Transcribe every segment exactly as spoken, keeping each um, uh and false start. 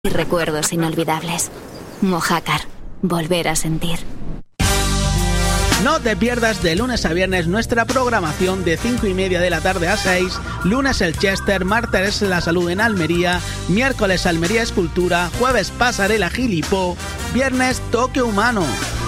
y recuerdos inolvidables. Mojácar, volver a sentir. No te pierdas de lunes a viernes nuestra programación de cinco y media de la tarde a seis, lunes el Chester, martes la salud en Almería, miércoles Almería Escultura, jueves Pasarela Gilipó, viernes Toque Humano.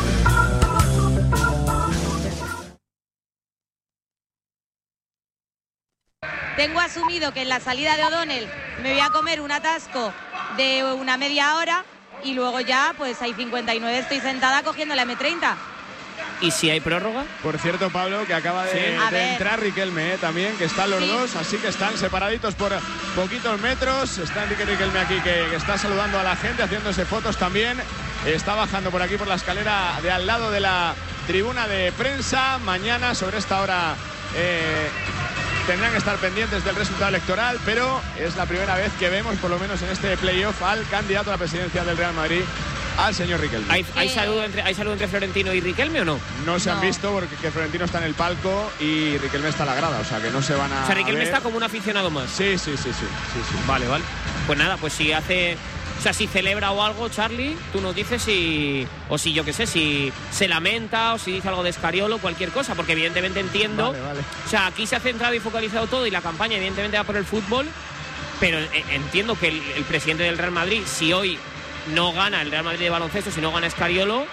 Tengo asumido que en la salida de O'Donnell me voy a comer un atasco de una media hora y luego ya pues hay cincuenta y nueve estoy sentada cogiendo la eme treinta. ¿Y si hay prórroga? Por cierto, Pablo, que acaba de, sí. de entrar Riquelme, ¿eh? También, que están los sí. dos, así que están separaditos por poquitos metros. Está Enrique Riquelme aquí, que, que está saludando a la gente, haciéndose fotos también. Está bajando por aquí, por la escalera de al lado de la tribuna de prensa. Mañana, sobre esta hora, eh, tendrán que estar pendientes del resultado electoral, pero es la primera vez que vemos, por lo menos en este playoff, al candidato a la presidencia del Real Madrid, al señor Riquelme. ¿Hay, hay, saludo entre, ¿Hay saludo entre Florentino y Riquelme o no? No se no. han visto porque que Florentino está en el palco y Riquelme está a la grada, o sea que no se van a. O sea, Riquelme ver. está como un aficionado más. Sí, sí, sí, sí, sí, sí. Vale, vale. Pues nada, pues si hace. O sea, si celebra o algo, Charlie, tú nos dices si. O si yo qué sé, si se lamenta o si dice algo de Scariolo, cualquier cosa, porque evidentemente entiendo. Vale, vale. O sea, aquí se ha centrado y focalizado todo y la campaña, evidentemente, va por el fútbol, pero entiendo que el, el presidente del Real Madrid, si hoy no gana el Real Madrid de baloncesto, si no gana Scariolo,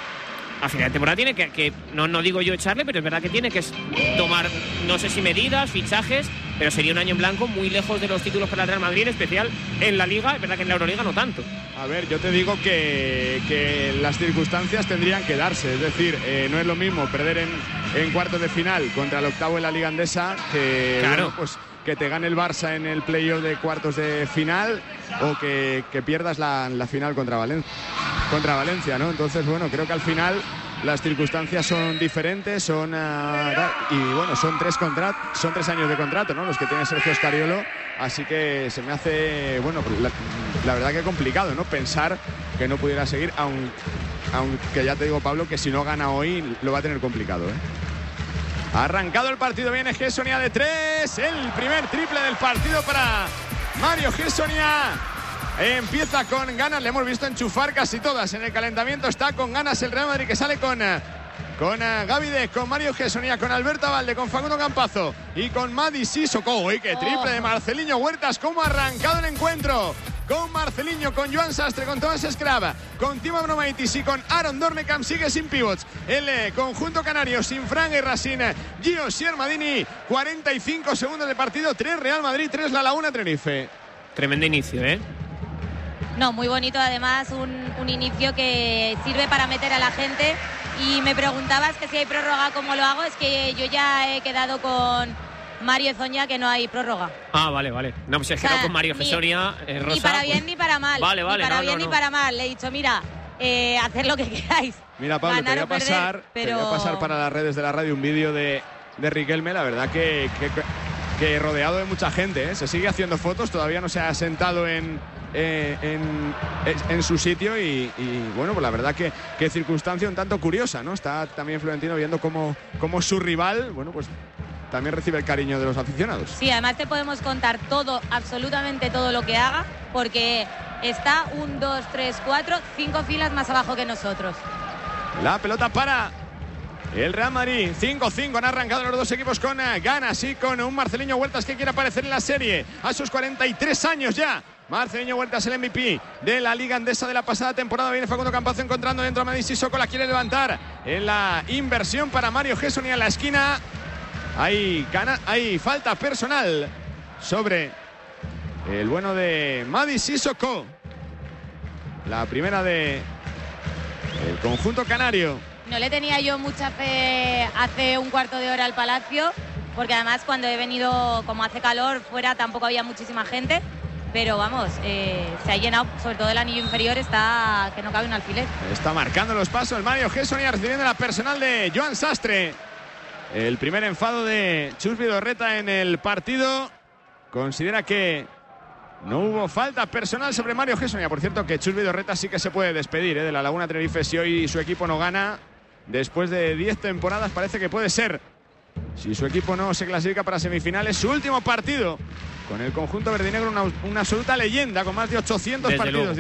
a final de temporada tiene que, que no, no digo yo echarle, pero es verdad que tiene que tomar, no sé si medidas, fichajes, pero sería un año en blanco muy lejos de los títulos para el Real Madrid, en especial en la Liga. Es verdad que en la Euroliga no tanto. A ver, yo te digo que, que las circunstancias tendrían que darse, es decir, eh, no es lo mismo perder en, en cuartos de final contra el octavo en la Liga Andesa que, claro. bueno, pues que te gane el Barça en el playoff de cuartos de final o que, que pierdas la, la final contra Valencia, contra Valencia, ¿no? Entonces, bueno, creo que al final las circunstancias son diferentes, son uh, y bueno, son tres contrat, son tres años de contrato, ¿no? Los que tiene Sergio Scariolo, así que se me hace, bueno, la, la verdad que complicado, ¿no? Pensar que no pudiera seguir, aun, aunque ya te digo, Pablo, que si no gana hoy lo va a tener complicado, ¿eh? Ha arrancado el partido, viene Gessonia de tres, el primer triple del partido para Mario Gessonia. Empieza con ganas, le hemos visto enchufar casi todas en el calentamiento, está con ganas el Real Madrid, que sale con, con uh, Gavide, con Mario Gessonia, con Alberto Abalde, con Facundo Campazo y con Mady Sissoko. ¡Uy, qué triple de Marceliño Huertas! ¿Cómo ha arrancado el encuentro? Con Marceliño, con Joan Sastre, con Tomás Escrava, con Timo Abromaitis y con Aaron Dornekam. Sigue sin pivots el eh, conjunto canario, sin Fran Guerra, sin eh, Gio Siermadini. cuarenta y cinco segundos de partido, tres Real Madrid, tres La Laguna Tenerife. Tremendo inicio, ¿eh? No, muy bonito, además un, un inicio que sirve para meter a la gente. Y me preguntabas que si hay prórroga, ¿cómo lo hago? Es que yo ya he quedado con Mario Zoña que no hay prórroga. Ah, vale, vale. No, pues es que o sea, no con Mario Gessonia, ni, eh, Rosa, ni para pues... bien ni para mal. Vale, vale, ni para no, bien no, ni no. para mal. Le he dicho, mira, eh, hacer lo que queráis. Mira, Pablo, Ganar te voy a o perder, pasar, pero... te voy a pasar para las redes de la radio un vídeo de, de Riquelme. La verdad que, que, que rodeado de mucha gente, ¿eh? Se sigue haciendo fotos, todavía no se ha sentado en, eh, en, en su sitio y, y bueno, pues la verdad que, que circunstancia un tanto curiosa, ¿no? Está también Florentino viendo cómo, cómo su rival, bueno, pues también recibe el cariño de los aficionados. Sí, además te podemos contar todo, absolutamente todo lo que haga, porque está un, dos, tres, cuatro, cinco filas más abajo que nosotros. La pelota para el Real Madrid, cinco cinco, han arrancado los dos equipos con ganas y con un Marceliño Huertas que quiere aparecer en la serie a sus cuarenta y tres años ya. Marceliño Huertas, el M V P de la Liga Andesa de la pasada temporada. Viene Facundo Campazo encontrando dentro a Mady Sissoko, la quiere levantar en la inversión para Mario Gessonia en la esquina. Hay, gana, hay falta personal sobre el bueno de Mady Sissoko. La primera de el conjunto canario. No le tenía yo mucha fe hace un cuarto de hora al Palacio, porque además cuando he venido, como hace calor, fuera tampoco había muchísima gente. Pero vamos, eh, se ha llenado, sobre todo el anillo inferior, está que no cabe un alfiler. Está marcando los pasos el Mario Gessonia, recibiendo la personal de Joan Sastre. El primer enfado de Chus Vidorreta en el partido. Considera que no hubo falta personal sobre Mario Gessonia. Por cierto, que Chus Vidorreta sí que se puede despedir ¿eh? de la Laguna Tenerife si hoy su equipo no gana. Después de diez temporadas parece que puede ser si su equipo no se clasifica para semifinales. Su último partido con el conjunto verdinegro, una, una absoluta leyenda con más de ochocientos Desde partidos. Luego.